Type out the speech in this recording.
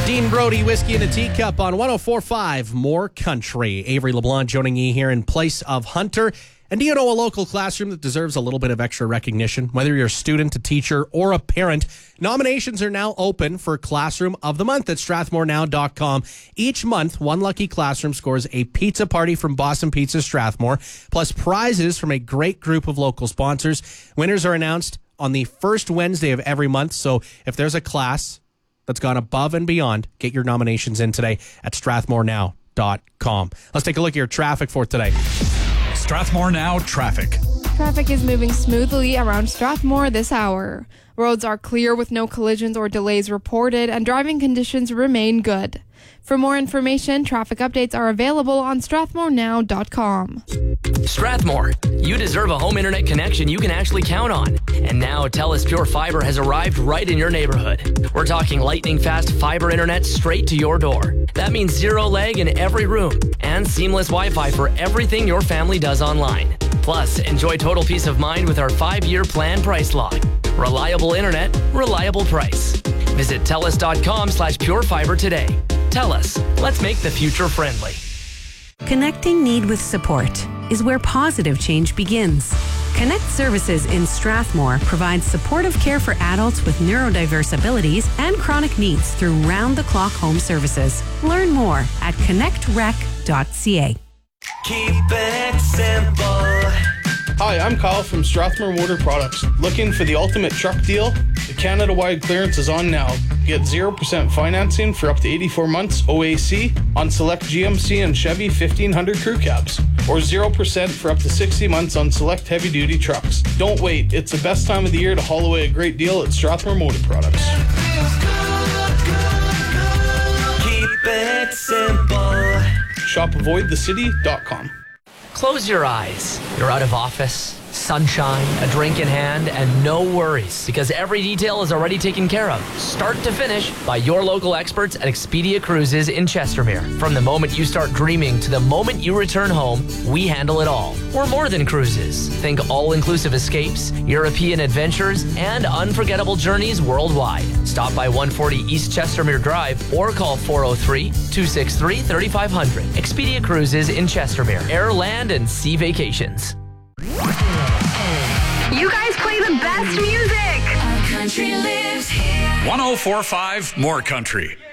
Dean Brody, Whiskey in a Teacup on 104.5 More Country. Avery LeBlanc joining you here in place of Hunter. And do you know a local classroom that deserves a little bit of extra recognition? Whether you're a student, a teacher, or a parent, nominations are now open for Classroom of the Month at strathmorenow.com. Each month, one lucky classroom scores a pizza party from Boston Pizza Strathmore, plus prizes from a great group of local sponsors. Winners are announced on the first Wednesday of every month, so if there's a class that's gone above and beyond, get your nominations in today at strathmorenow.com. Let's take a look at your traffic for today. Strathmore Now traffic. Traffic is moving smoothly around Strathmore this hour. Roads are clear with no collisions or delays reported, and driving conditions remain good. For more information, traffic updates are available on strathmorenow.com. Strathmore, you deserve a home internet connection you can actually count on. And now TELUS Pure Fiber has arrived right in your neighborhood. We're talking lightning fast fiber internet straight to your door. That means zero lag in every room and seamless Wi-Fi for everything your family does online. Plus, enjoy total peace of mind with our 5-year plan price lock. Reliable internet, reliable price. Visit TELUS.com/purefiber today. TELUS, let's make the future friendly. Connecting need with support is where positive change begins. Connect Services in Strathmore provides supportive care for adults with neurodiverse abilities and chronic needs through round-the-clock home services. Learn more at connectrec.ca. Keep it simple. Hi, I'm Kyle from Strathmore Motor Products. Looking for the ultimate truck deal? The Canada-wide clearance is on now. Get 0% financing for up to 84 months OAC on select GMC and Chevy 1500 crew cabs, or 0% for up to 60 months on select heavy-duty trucks. Don't wait. It's the best time of the year to haul away a great deal at Strathmore Motor Products. Keep it simple. Shop avoidthecity.com. Close your eyes. You're out of office, sunshine, a drink in hand, and no worries because every detail is already taken care of, start to finish, by your local experts at Expedia Cruises in Chestermere. From the moment you start dreaming to the moment you return home, we handle it all. We're more than cruises. Think all-inclusive escapes, European adventures, and unforgettable journeys worldwide. Stop by 140 East Chestermere Drive or call 403-263-3500. Expedia Cruises in Chestermere. Air, land, and sea vacations. You guys play the best music. Our country lives here. 104.5 More Country.